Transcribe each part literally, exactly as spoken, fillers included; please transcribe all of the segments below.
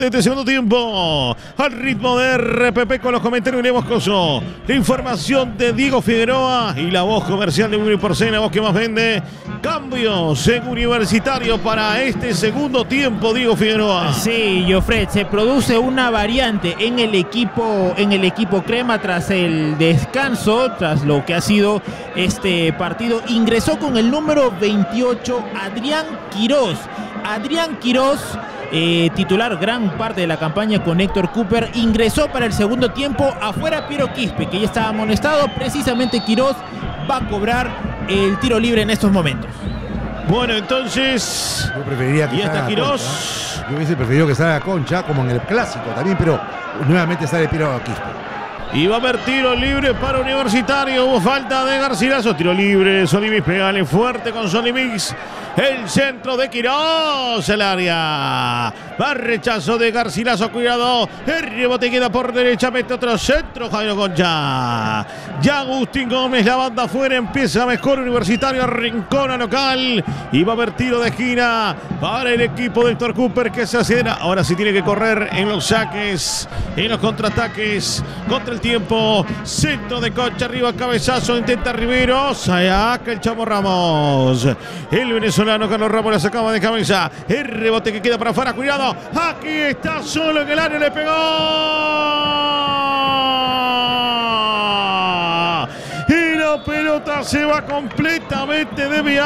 Este segundo tiempo, al ritmo de R P P con los comentarios de Moscoso, la información de Diego Figueroa y la voz comercial de Willy Porcel, la voz que más vende. Cambios en Universitario para este segundo tiempo, Diego Figueroa. Sí, Jofred, se produce una variante en el equipo, en el equipo crema tras el descanso, tras lo que ha sido este partido. Ingresó con el número veintiocho Adrián Quirós. Adrián Quirós, Eh, titular gran parte de la campaña con Héctor Cooper, ingresó para el segundo tiempo. Afuera Piero Quispe, que ya estaba amonestado. Precisamente Quirós va a cobrar el tiro libre en estos momentos. Bueno, entonces yo preferiría que y hasta Quirós. Concha. Yo hubiese preferido que salga Concha, como en el clásico también, pero nuevamente sale Piero Quispe. Y va a haber tiro libre para Universitario. Hubo falta de Garcilaso. Tiro libre. Solimix, pegale fuerte con Solimix. El centro de Quirós, el área. Va rechazo de Garcilaso, cuidado. El rebote queda por derecha, mete otro centro, Jairo Concha. Ya Agustín Gómez, la banda afuera, empieza mejor Universitario, rincona local. Y va a haber tiro de esquina para el equipo de Héctor Cooper, que se acelera. Ahora sí tiene que correr en los saques, en los contraataques, contra el tiempo. Centro de Concha, arriba, cabezazo, intenta Rivero. Saca el Chamo Ramos. El venezolano Carlos Ramos la sacaba de cabeza. El rebote que queda para afuera. Cuidado. Aquí está solo en el área. Le pegó. Y la pelota se va completamente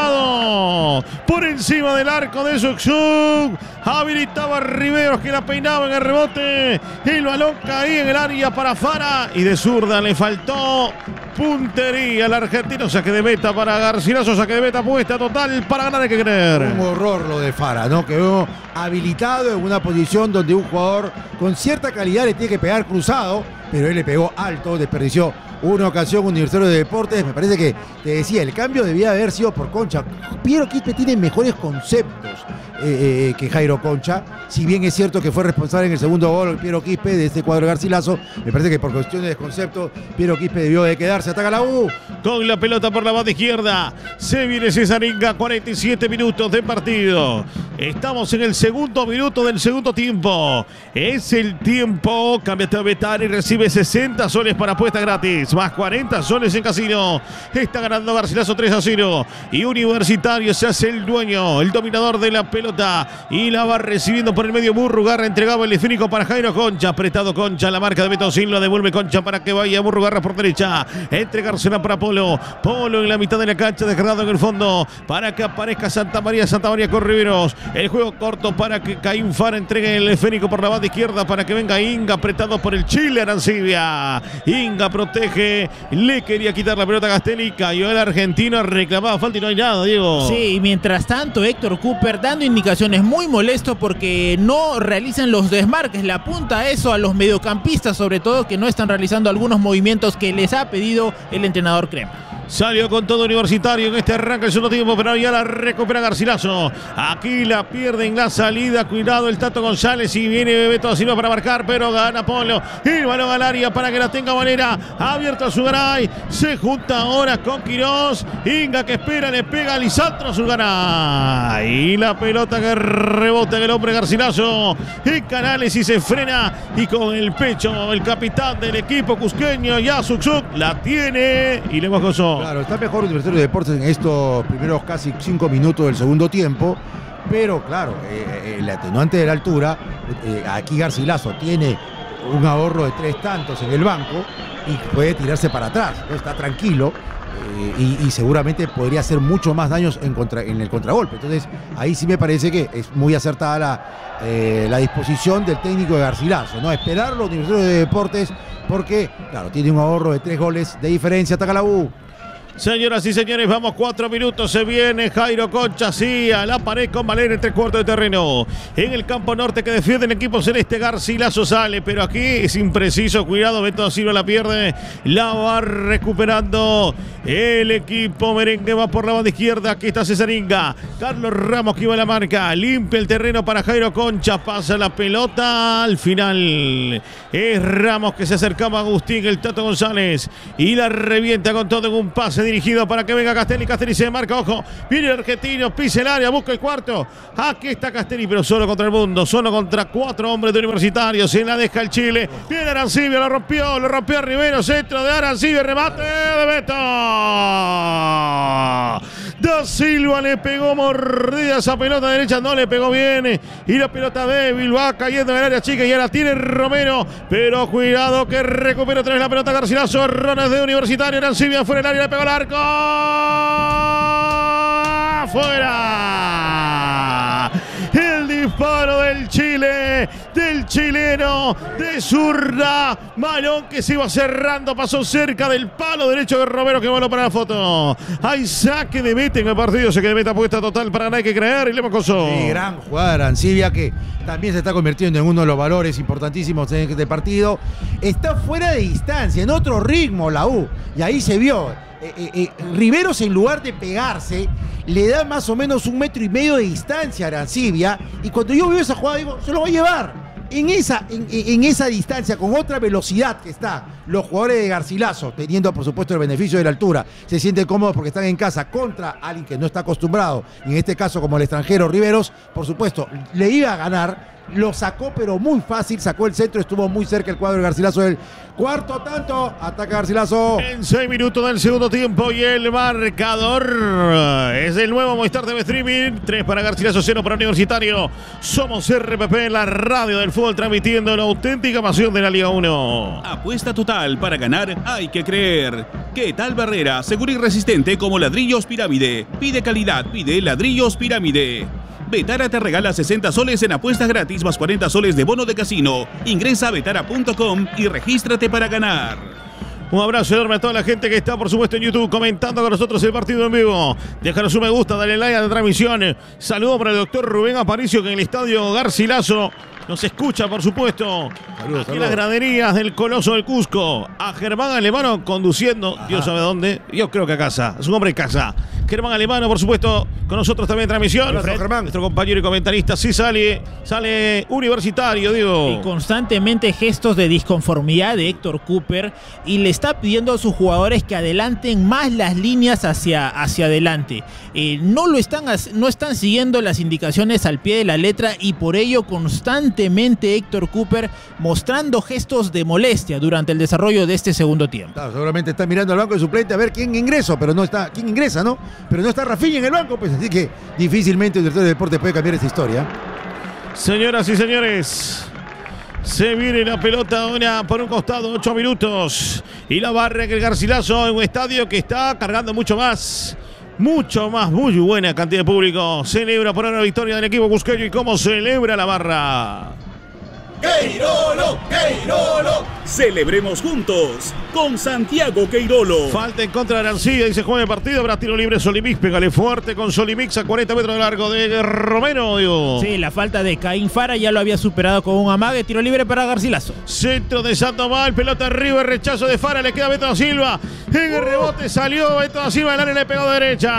desviado por encima del arco de Suxuk. Habilitaba a Riveros, que la peinaba en el rebote. El balón caía en el área para Fara. Y de zurda le faltó puntería al argentino. Saque de meta para Garcilaso. Saque de meta puesta total para ganar, hay que creer. Un horror lo de Fara, ¿no? Quedó habilitado en una posición donde un jugador con cierta calidad le tiene que pegar cruzado, pero él le pegó alto, desperdició una ocasión. Universitario de Deportes, me parece que, te decía, el cambio debía haber sido por Concha. Piero Quispe tiene mejores conceptos eh, eh, que Jairo Concha, si bien es cierto que fue responsable en el segundo gol Piero Quispe de este cuadro de Garcilaso. Me parece que por cuestiones de concepto Piero Quispe debió de quedarse. Ataca la U. Con la pelota por la banda izquierda se viene Cesaringa, cuarenta y siete minutos de partido. Estamos en el segundo minuto del segundo tiempo. Es el tiempo. Cámbiate a Betar y recibe sesenta soles para apuesta gratis, más cuarenta soles en casino. Está ganando Garcilaso tres a cero. Y Universitario se hace el dueño, el dominador de la pelota. Y la va recibiendo por el medio Burrugarra. Entregaba el esférico para Jairo Concha. Apretado Concha, la marca de Betosín. Lo devuelve Concha para que vaya Burrugarra por derecha. Entregársela para Polo. Polo en la mitad de la cancha, descargado en el fondo para que aparezca Santa María. Santa María con Riveros. El juego corto para que Caín Fara entregue el esférico por la banda izquierda para que venga Inga, apretado por el Chile Arancibia. Inga protege. Le quería quitar la pelota a Castelli. Cayó el argentino. Reclamaba falta y no hay nada, Diego. Sí, y mientras tanto Héctor Cooper dando indicaciones, muy molesto porque no realizan los desmarques. Le apunta a eso a los mediocampistas, sobre todo, que no están realizando algunos movimientos que les ha pedido el entrenador Crema. Salió con todo Universitario en este arranque del segundo tiempo, pero ya la recupera Garcilaso. Aquí la pierde en la salida. Cuidado el Tato González y viene Bebeto da Silva para marcar, pero gana Polo. Y el balón al área para que la tenga Valera. Abierto a Zugaray. Se junta ahora con Quirós. Inga que espera, le pega a Lisandro Zugaray. Y la pelota que rebota en el hombre Garcilaso. Y Canales y se frena. Y con el pecho el capitán del equipo cusqueño, Yasuxuk, la tiene y le gozó. Claro, está mejor Universitario de Deportes en estos primeros casi cinco minutos del segundo tiempo, pero claro, eh, el atenuante de la altura, eh, aquí Garcilaso tiene un ahorro de tres tantos en el banco y puede tirarse para atrás, ¿no? Está tranquilo eh, y, y seguramente podría hacer mucho más daños en, contra, en el contragolpe. Entonces ahí sí me parece que es muy acertada la, eh, la disposición del técnico de Garcilaso, ¿no? Esperarlo Universitario de Deportes porque, claro, tiene un ahorro de tres goles de diferencia. Ataca la U. Señoras y señores, vamos cuatro minutos, se viene Jairo Concha, sí, a la pared con Valera en tres cuartos de terreno. En el campo norte que defiende el equipo celeste, Garcilaso sale, pero aquí es impreciso, cuidado, Beto da Silva la pierde, la va recuperando el equipo merengue, va por la banda izquierda, aquí está Cesaringa, Carlos Ramos que iba a la marca, limpia el terreno para Jairo Concha, pasa la pelota, al final es Ramos que se acercaba a Agustín, el Tato González, y la revienta con todo en un pase pase dirigido para que venga Castelli. Castelli se marca, ojo. Viene el argentino, pisa el área, busca el cuarto. Aquí está Castelli, pero solo contra el mundo. Solo contra cuatro hombres de Universitario. Se la deja el Chile. Viene Arancibia, lo rompió, lo rompió a Rivero. Centro de Arancibia, remate de Beto. Da Silva le pegó mordida esa pelota derecha, no le pegó bien. Y la pelota débil va cayendo en el área chica y ahora tiene Romero. Pero cuidado que recupera otra vez la pelota Garcilaso. Rones de Universitario. Arancibia fuera del área, le pegó al arco. ¡Fuera! El disparo del Chile, del chileno, de zurda. Balón que se iba cerrando, pasó cerca del palo derecho de Romero, que voló para la foto. Hay saque de meta en el partido, saque de meta puesta total para no hay que creer. Y le Mocoso. Sí, gran jugada de Arancibia, que también se está convirtiendo en uno de los valores importantísimos en este partido. Está fuera de distancia, en otro ritmo la U. Y ahí se vio. Eh, eh, eh, Riveros, en lugar de pegarse, le da más o menos un metro y medio de distancia a Arancibia. Y cuando yo veo esa jugada, digo, se lo va a llevar. En esa, en, en esa distancia, con otra velocidad que está, los jugadores de Garcilaso, teniendo por supuesto el beneficio de la altura, se sienten cómodos porque están en casa contra alguien que no está acostumbrado, y en este caso como el extranjero Riveros, por supuesto, le iba a ganar. Lo sacó, pero muy fácil. Sacó el centro, estuvo muy cerca el cuadro de Garcilaso del cuarto tanto. Ataca Garcilaso. En seis minutos del segundo tiempo y el marcador es el nuevo Movistar T V Streaming. tres para Garcilaso, cero para Universitario. Somos R P P, la radio del fútbol, transmitiendo la auténtica pasión de la Liga uno. Apuesta total, para ganar hay que creer. ¿Qué tal Barrera? Seguro y resistente como Ladrillos Pirámide. Pide calidad, pide Ladrillos Pirámide. Betara te regala sesenta soles en apuestas gratis más cuarenta soles de bono de casino. Ingresa a betara punto com y regístrate para ganar. Un abrazo enorme a toda la gente que está, por supuesto, en YouTube comentando con nosotros el partido en vivo. Déjanos un me gusta, dale like a la transmisión. Saludos para el doctor Rubén Aparicio, que en el estadio Garcilaso nos escucha, por supuesto. Saludos, aquí en las graderías del Coloso del Cusco. A Germán Alemano conduciendo, ajá, Dios sabe dónde. Yo creo que a casa, es un hombre de casa. Germán Alemano, por supuesto, con nosotros también en transmisión. Gracias, Germán. Nuestro compañero y comentarista, sí sale, sale Universitario, digo. Y constantemente gestos de disconformidad de Héctor Cooper, y le está pidiendo a sus jugadores que adelanten más las líneas hacia, hacia adelante. Eh, no lo están, no están siguiendo las indicaciones al pie de la letra, y por ello constantemente Héctor Cooper mostrando gestos de molestia durante el desarrollo de este segundo tiempo. Claro, seguramente está mirando al banco de suplente a ver quién ingresa, pero no está, quién ingresa, ¿no? Pero no está Rafinha en el banco, pues así que difícilmente el director de deportes puede cambiar esta historia. Señoras y señores, se viene la pelota ahora por un costado, ocho minutos. Y la barra que el Garcilaso en un estadio que está cargando mucho más. Mucho más, muy buena cantidad de público. Celebra por ahora la victoria del equipo cusqueño. ¿Y cómo celebra la barra? ¡Queirolo! ¡Queirolo! Celebremos juntos con Santiago Queirolo. Falta en contra de Arancibia, dice juega el partido, habrá tiro libre Solimix, pégale fuerte con Solimix a cuarenta metros de largo de Romero. Digo. Sí, la falta de Caín Fara ya lo había superado con un amague, tiro libre para Garcilaso. Centro de Sandoval, pelota arriba, el rechazo de Fara, le queda Beto da Silva. En el rebote salió Beto da Silva, el área le pegó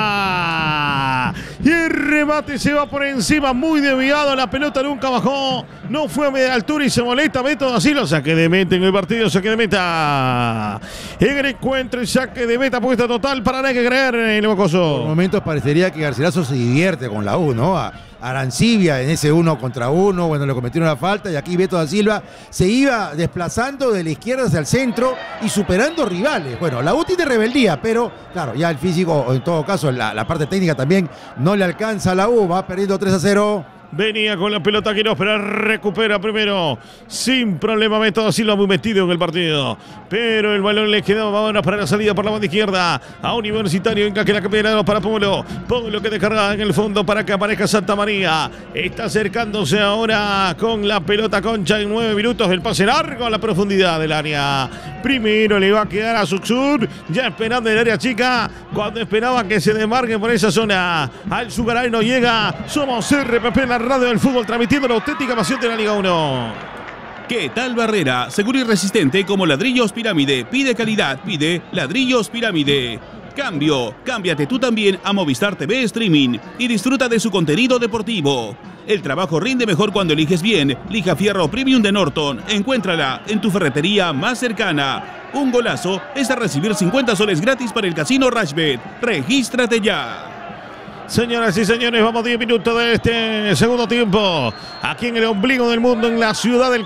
derecha. Y el remate se va por encima, muy desviado, la pelota nunca bajó, no fue a media altura y se molesta Beto da Silva. Saque de meta en el partido, saque de meta. En el encuentro y saque de meta puesta total para no hay que creer en el Mocoso. Por momentos parecería que Garcilaso se divierte con la U, ¿no? A Arancibia en ese uno contra uno, bueno, le cometieron la falta y aquí Beto da Silva se iba desplazando de la izquierda hacia el centro y superando rivales. Bueno, la U tiene rebeldía, pero claro, ya el físico, o en todo caso la, la parte técnica también no le alcanza a la U, va perdiendo tres a cero. Venía con la pelota Quiroz, pero recupera primero sin problema Beto da Silva, muy metido en el partido, pero el balón le quedaba ahora para la salida por la banda izquierda a Universitario. En que la campeonato para Pómulo, Pómulo que descarga en el fondo para que aparezca Santa María. Está acercándose ahora con la pelota Concha en nueve minutos, el pase largo a la profundidad del área. Primero le va a quedar a Suxur, ya esperando en el área chica, cuando esperaba que se demarque por esa zona. Al Sugaray no llega. Somos R P P, la radio del fútbol, transmitiendo la auténtica pasión de la Liga uno. ¿Qué tal Barrera? Seguro y resistente como Ladrillos Pirámide. Pide calidad, pide Ladrillos Pirámide. Cambio, cámbiate tú también a Movistar T V Streaming y disfruta de su contenido deportivo. El trabajo rinde mejor cuando eliges bien. Lija Fierro Premium de Norton. Encuéntrala en tu ferretería más cercana. Un golazo es a recibir cincuenta soles gratis para el casino Rashbet. Regístrate ya. Señoras y señores, vamos diez minutos de este segundo tiempo. Aquí en el ombligo del mundo, en la ciudad del